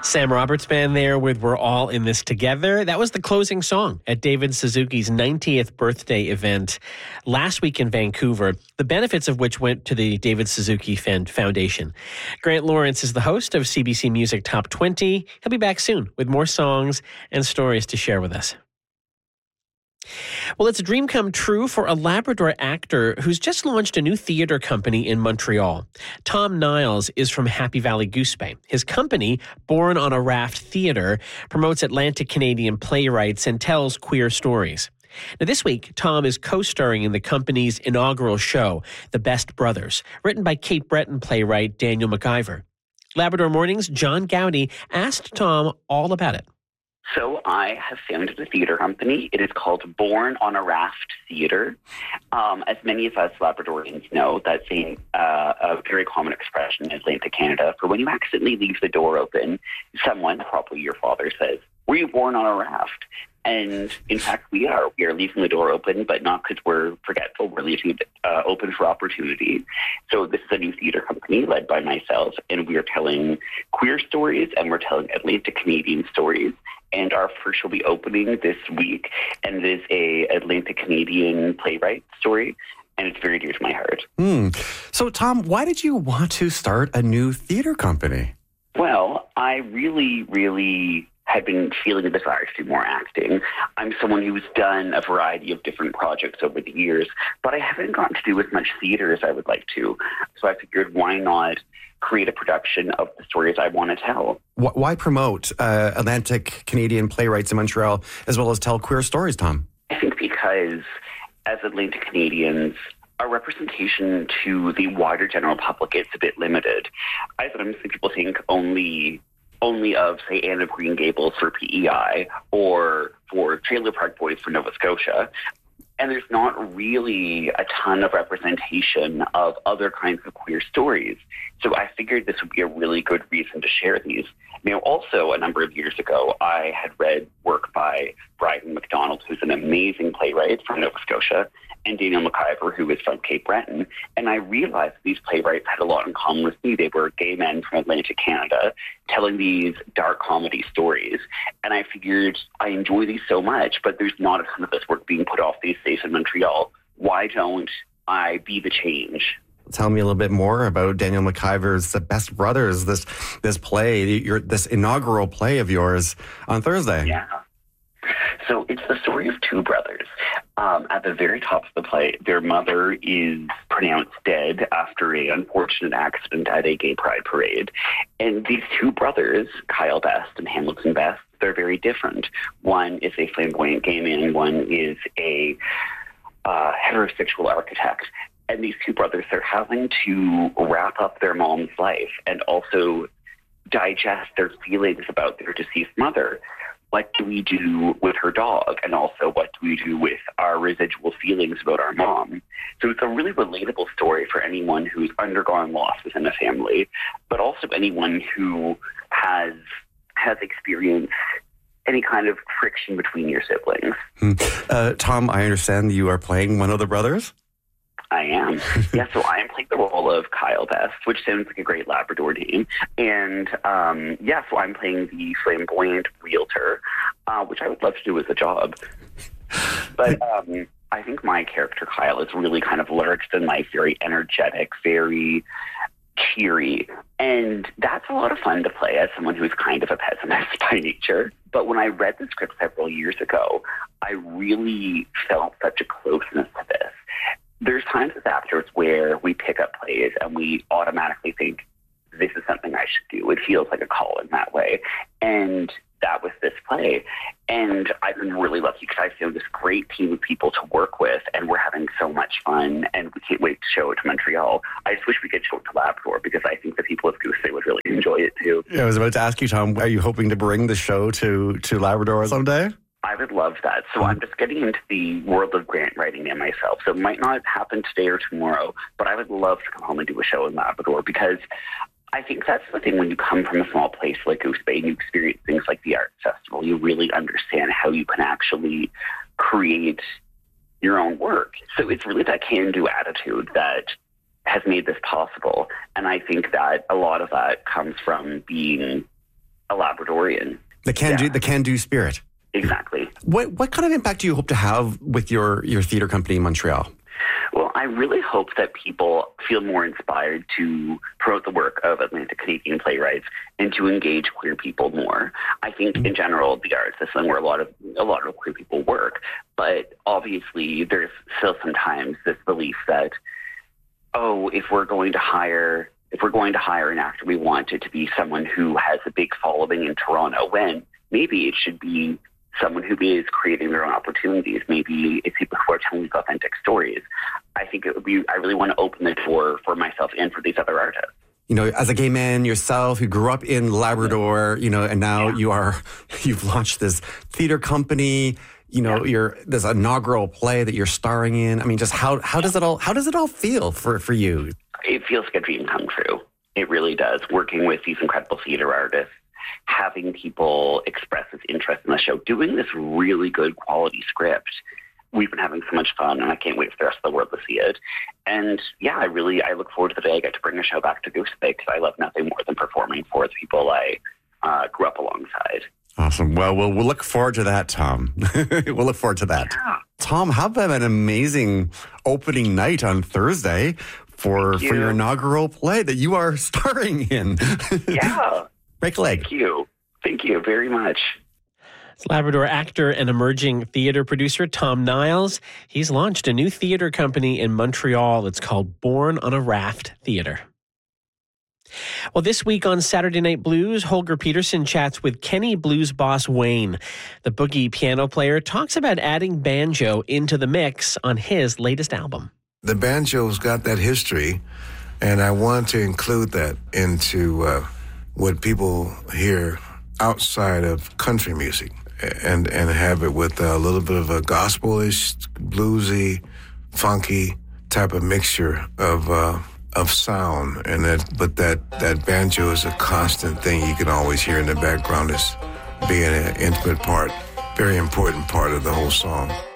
Sam Roberts Band there with We're All in This Together. That was the closing song at David Suzuki's 90th birthday event last week in Vancouver, the benefits of which went to the David Suzuki Foundation. Grant Lawrence is the host of CBC Music Top 20. He'll be back soon with more songs and stories to share with us. Well, it's a dream come true for a Labrador actor who's just launched a new theatre company in Montreal. Tom Niles is from Happy Valley Goose Bay. His company, Born on a Raft Theatre, promotes Atlantic Canadian playwrights and tells queer stories. Now, this week, Tom is co-starring in the company's inaugural show, The Best Brothers, written by Cape Breton playwright Daniel McIver. Labrador Morning's John Gowdy asked Tom all about it. So I have founded a theatre company. It is called Born on a Raft Theatre. As many of us Labradorians know, that's a very common expression in Atlantic Canada for when you accidentally leave the door open, someone, probably your father, says, "Were you born on a raft?" And in fact, we are. We are leaving the door open, but not because we're forgetful. We're leaving it open for opportunity. So this is a new theatre company led by myself, and we are telling queer stories, and we're telling Atlantic Canadian stories. And our first will be opening this week, and it is a Atlantic Canadian playwright story, and it's very dear to my heart. So, Tom, why did you want to start a new theatre company? Well, I really had been feeling a desire to do more acting. I'm someone who's done a variety of different projects over the years, but I haven't gotten to do as much theatre as I would like to. So I figured, why not create a production of the stories I want to tell? Why promote Atlantic Canadian playwrights in Montreal as well as tell queer stories, Tom? I think because as Atlantic Canadians, our representation to the wider general public is a bit limited. I sometimes think people think only of, say, Anne of Green Gables for PEI or for Trailer Park Boys for Nova Scotia. And there's not really a ton of representation of other kinds of queer stories. So I figured this would be a really good reason to share these. Now, also, a number of years ago, I had read work by Bryden McDonald, who's an amazing playwright from Nova Scotia, and Daniel McIver, who is from Cape Breton. And I realized these playwrights had a lot in common with me. They were gay men from Atlantic Canada telling these dark comedy stories. And I figured I enjoy these so much, but there's not a ton of this work being put off these days in Montreal. Why don't I be the change? Tell me a little bit more about Daniel McIver's The Best Brothers, this play, this inaugural play of yours on Thursday. Yeah. So it's the story of two brothers. At the very top of the play, their mother is pronounced dead after an unfortunate accident at a gay pride parade. And these two brothers, Kyle Best and Hamilton Best, they're very different. One is a flamboyant gay man, one is a heterosexual architect. And these two brothers are having to wrap up their mom's life and also digest their feelings about their deceased mother. What do we do with her dog? And also, what do we do with our residual feelings about our mom? So it's a really relatable story for anyone who's undergone loss within a family, but also anyone who has experienced any kind of friction between your siblings. Tom, I understand you are playing one of the brothers? I am. Yeah, so I am playing the role of Kyle Best, which sounds like a great Labrador name. And so I'm playing the flamboyant realtor, which I would love to do as a job. But I think my character, Kyle, is really kind of lurched in life, very energetic, very cheery. And that's a lot of fun to play as someone who's kind of a pessimist by nature. But when I read the script several years ago, I really felt such a closeness to this. There's times as actors where we pick up plays and we automatically think, this is something I should do. It feels like a call in that way. And that was this play. And I've been really lucky because I found this great team of people to work with, and we're having so much fun, and we can't wait to show it to Montreal. I just wish we could show it to Labrador because I think the people of Goose Bay would really enjoy it too. Yeah, I was about to ask you, Tom, are you hoping to bring the show to Labrador someday? I would love that. So I'm just getting into the world of grant writing now myself. So it might not happen today or tomorrow, but I would love to come home and do a show in Labrador because I think that's the thing when you come from a small place like Goose Bay and you experience things like the Art Festival, you really understand how you can actually create your own work. So it's really that can-do attitude that has made this possible. And I think that a lot of that comes from being a Labradorian. The can-do spirit. Exactly. What kind of impact do you hope to have with your theater company in Montreal? Well, I really hope that people feel more inspired to promote the work of Atlantic Canadian playwrights and to engage queer people more. I think in general, the arts is somewhere a lot of queer people work, but obviously there's still sometimes this belief that, if we're going to hire an actor, we want it to be someone who has a big following in Toronto, when maybe it should be someone who is creating their own opportunities. Maybe it's people who are telling these authentic stories. I think I really want to open the door for myself and for these other artists. As a gay man yourself who grew up in Labrador, and now you've launched this theater company, this inaugural play that you're starring in. I mean, just how does it all feel for you? It feels like a dream come true. It really does. Working with these incredible theater artists, having people express this interest in the show, doing this really good quality script. We've been having so much fun, and I can't wait for the rest of the world to see it. And I look forward to the day I get to bring a show back to Goose Bay, because I love nothing more than performing for the people I grew up alongside. Awesome. Well, we'll look forward to that, Tom. We'll look forward to that. Yeah. Tom, how about an amazing opening night on Thursday for your inaugural play that you are starring in? Yeah. Break a leg. Thank you very much. It's Labrador actor and emerging theater producer Tom Niles. He's launched a new theater company in Montreal. It's called Born on a Raft Theater. Well, this week on Saturday Night Blues, Holger Peterson chats with Kenny blues boss Wayne. The boogie piano player talks about adding banjo into the mix on his latest album. The banjo's got that history, and I want to include that into what people hear outside of country music, and have it with a little bit of a gospel-ish, bluesy, funky type of mixture of sound, but that banjo is a constant thing you can always hear in the background as being an intimate part, very important part of the whole song.